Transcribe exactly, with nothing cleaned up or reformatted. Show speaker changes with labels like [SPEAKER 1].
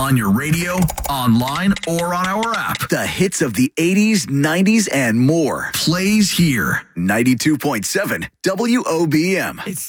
[SPEAKER 1] On your radio, online, or on our app.
[SPEAKER 2] The hits of the eighties, nineties, and more.
[SPEAKER 1] Plays here.
[SPEAKER 2] ninety-two point seven W O B M.
[SPEAKER 3] It's